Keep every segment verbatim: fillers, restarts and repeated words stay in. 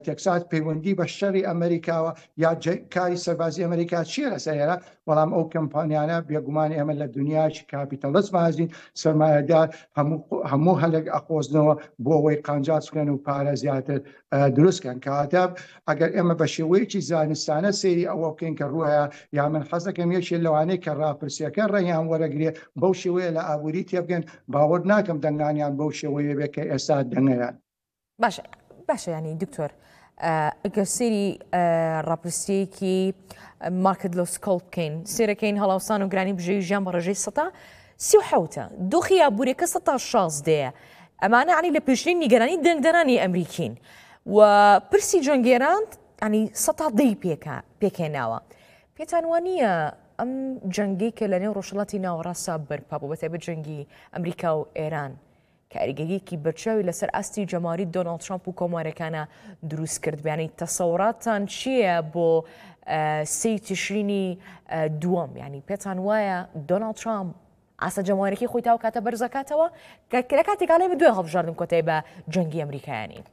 تێکساس پەیوەندی بە شەڕی ئەمریکاوە یا کاری سەربازی ئەمریکا چیە لەسەرێرە بەڵام ئەو کەمپانیانە بێگومان ئێمە لە دنیاکی کاپیتەڵیسم هازین سەرمایەدار هەموو هەلێک ئەخۆزنەوە بۆ ئەوەی قانجاز بکەن و پارە زیاتر دروستکەن کەواتە ئەگەر ئێمە بە شێوەیەکی زانستانە سێری ئەوە بکەین کە ڕوایە یا من حەز دەکەم یەکێ لەوانەیە کە ڕاپرسیەکە ڕێیان وەرەگرێ بەو شێوەیە لە ئابووری تێبگەن باوەڕ ناکەم دەنگانیان بەو شێوەیە بێت کە ئێستا دەنگەیان باشە باشە ینی دکتۆر ئەگەر سێری ڕاپرسیەکی مارکت لۆ سکۆڵ بکەین سێرەکەین هەڵاوسان و گرانی بژێوی ژیان بە ڕێژەی سەتا سی و حەوتە دۆخی ئابوووریەکە سەتا شازدەیە ئەمانە عنی لە پێشترین نیگەرانی دەنگدەرانی ئەمریکین و پرسی جەنگێران ینی سەتا دەی پێکێناوە پێتان وانە ئەم جەنگی کە لە نێو ڕۆژهەڵاتی ناوەڕاستە بەرپا بوو بەتایبەت جەنگی ئەمریکا و ئێران کاریگەریەکی بەرچاوی لەسەر ئاستی جەماوەری دۆناڵد ترامپ و کۆمارەکانە دروست کرد بیانی تەسەوراتان چییە بۆ سەی تشرینی دووەم ینی پێتان وایە دۆناڵد ترامپ ئاسە جەماوەرێکی خۆی تاو کاتە بەرزەکاتەوە کە کاتێکاڵێ بە دوێ هەڵبژاردن کۆتای بە جەنگی ئەمریکایانی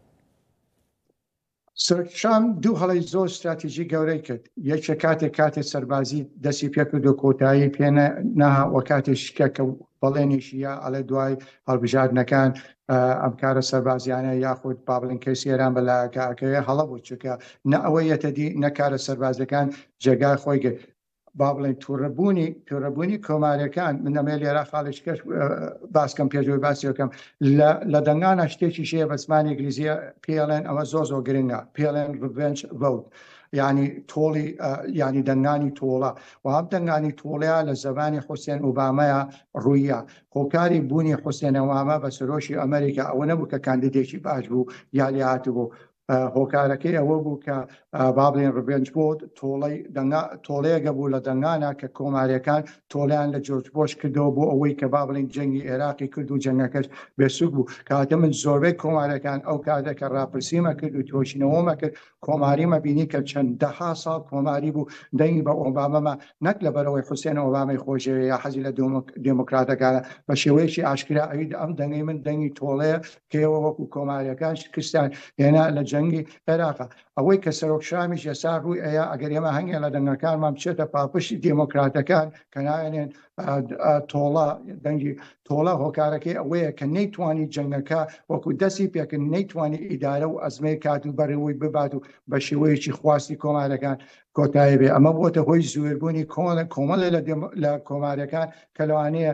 سەرۆکیترامپ دوو هەڵی زۆر استراتیژی گەورەی کرد یەکێ کاتێک کاتێک سەربازی دەستی پێکرد و کۆتایی پێ نەها وە کاتێشکە کە بەڵێنیشیە ئەڵێ دوای هەڵبژاردنەکان ئەم کارە سەربازیانە یاخود با بڵین کەسی ئێران بەلایەکەیە هەڵە بوو چکە نە ئەوە یەتەدی نەکارە سەربازەکان جێگای خۆی گرت با بڵێن تووڕەبوونی تووڕەبوونی کۆمارەکان من ئەمێ لێرە خاڵشکەش باسکەم پێشەوەی باسیەکەم لە دەنگانە شتێکی شەیە بە زمانی ئینگلیزیە پێڵێن ئەوە زۆر زۆر گرنگە پێڵێن ریڤێنج ڤۆت ینی تۆڵی ینی دەنگانی تۆڵە و هەم دەنگانی تۆڵەیە لە زەمانی حوسێن ئۆبامەیە ڕوویە هۆکاری بوونی حوسێن ئۆبامە بە سەرۆشی ئەمریکا ئەوە نەبوو کە کاندیدێکی باش بوو یا لێهاتوو بوو هۆکارەکەی ئەوە بوو کە با بڵێن ڕڤێنج بۆت تۆڵەیەگە بوو لە دەنگانە کە کۆماریەکان تۆلیان لە جۆرج بۆش کردەوە بۆ ئەوەی کە با بڵین جەنگی عێراقی کرد و جەنگەکەش بێسوک بوو کاتە من زۆربەی کۆمارەکان ئەو کاتێکە ڕاپرسیمە کرد و تۆشینەوەمە کرد کۆماریمە بینی کە چەند دەها ساڵ کۆماری بوو دەنگی بە ئۆبامەمە نەک لە بەرەوەی حوسێن ئۆبامی خۆشەوێ یا حەزی لە دموکراتەکانە بە شێوەیەکی ئاشکرا ئەوی ئەم دەنگی من دەنگی تۆڵەیە کەەوە وەکو کۆماریەکان شکستان هێنا لە جەنگی عێراقا ئەوەی کە سەرۆکشامیش ئێستا ڕووی ئەیە ئەگەر ئێمە هەنگێ لە دەنگەکانمان بچێتە پاپشتی دموکراتەکان کە ناوێنێن تۆڵە دەنگی تۆڵە هۆکارەکەی ئەوەیە کە نەیتوانی جەنگەکە وەکو دەستی پێکرد نەیتوانی ئیدارە و ئەزمەی کات و بەڕێوەی ببات و بە شێوەیەکی خواستی کۆمارەکان کۆتایی بێ ئەمە بۆتە هۆی زوێربوونی کۆمەڵێ لە کۆمارەکان کە لەوانەیە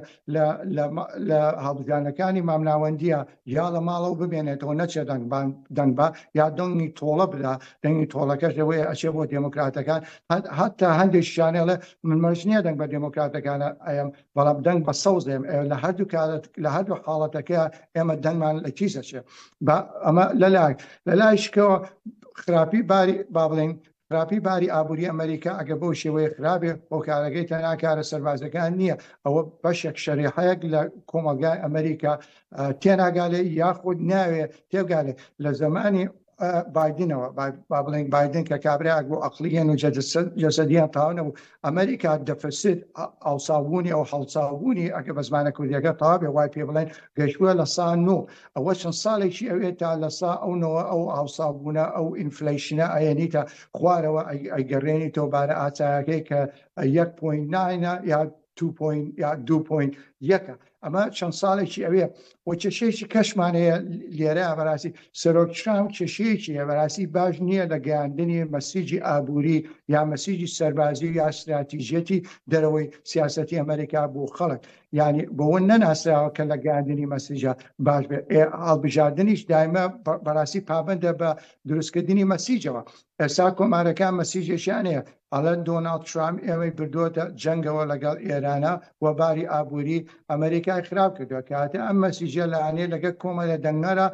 لە هەڵبژاردنەکانی مامناوەندیە یا لە ماڵەوە ببێنێتەوە نەچێ دەنگ بە یا دەنگی تۆڵە بدا دەنگی تۆڵەکەش لەوەیە ئەچێ بۆ دموکراتەکان هەتا هەندێک شانێڵە من مەرج نییە دەنگ بە دموکراتەکانە ئەم بەڵام دەنگ بە سەوزێم لە هەردوو کارت لە هەردوو حاڵەتەکە ئێمە دەنگمان لە کیسەچێ ئەمە لەلای لەلایشکەوە خراپی باری با بڵێن خراپی باری ئابووری ئەمریکا ئەگە بۆ شێوەیە خراپێ هۆکارەکەی تەناکارە سەربازەکان نییە ئەوە بەشێک شەریحەیەک لە کۆمەلگای ئەمریکا تێناگالێ یاخود ناوێ تێبگالێ لە زمانی بایدنەوە با بڵێن بایدن کە کابراک بۆ ئەقلیەن و جەسەدیان تاوا نەبوو ئەمریکا دەفرسێت ئاوسابوونی ئەو هەڵساوبوونی ئەگە بە زمانە کوردیەکە تاوا بێ وای پێ بڵێن گەشتووە لە سا نۆ ئەوە چەند ساڵێکی ئەوێت تا لە سا ئەوەوە ئەو ئاوسابوونە ئەو ئینفلیشنە ئەیەنیتە خوارەوە ئەیگەڕێنی تۆبارە ئاچایەکەی کە یەک پۆینت ناینە یا دو پۆینت یەکە ئەمە چەند ساڵێکی ئەوێ بۆ کێشەیەکی کەشمانەیە لێرە بەڕاستی سەرۆکترامپ کێشەیەکی بەڕاستی باش نییە لە گەیاندنی مەسیجی ئابووری یا مەسیجی سەربازی یا استراتیژیەتی دەرەوەی سیاسەتی ئەمریکا بۆ خەڵک ینی بۆەوە نەناسراوە کە لە گەیاندنی مەسیجە باش بێ هەڵبژاردنیش دایمە بەڕاستی پابندە بە دروستکردنی مەسیجەوە ئێستا کۆمارەکان مەسیجێکیانەیە ئەڵەن دۆناڵد ترامپ ئێمەی بردووەتە جەنگەوە لەگەڵ ئێرانە و باری ئابووری ئەمریکای خراپ کردووە کاتە ئەم مەسیجە لەوانەیە لەگەڵ کۆمەڵە دەنگەرە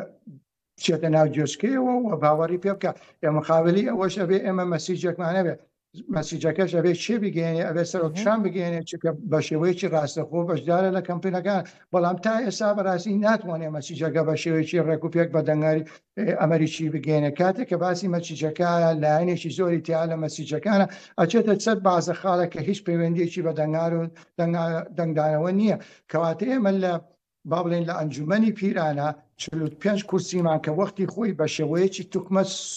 بچێتە ناو جۆچکەیەوە و باوەڕی پێ بکە ئێمە قابلی ئەوەش ئەبێ ئێمە مەسیجێکمانە بێ مەسیجەکەش ئەبێ چێ بگەێنێ ئەبێ سەرۆکترامپ بگەێنێ چکە بە شێوەیەکی ڕاستەخۆ بەشدارە لە کەمپینەکان بەڵام تا ئێستا بەڕاستی ناتوانێ مەسیجەکە بە شێوەیەکی ڕێک و پێک بە دەنگاری ئەمریکی بگەێنێ کاتێک کە باسی مەسیجەکەیە لایەنێکی زۆری تیا لە مەسیجەکانە ئەچێتە چەند بازە خاڵە کە هیچ پەیوەندیەکی بە دەنگار و دەنگدانەوە نییە کەواتە ئێمە لە با بڵێن لە ئەنجومەنی پیرانە چل و پێنج کورسیمان کە وەختی خۆی بە شێوەیەکی توکمە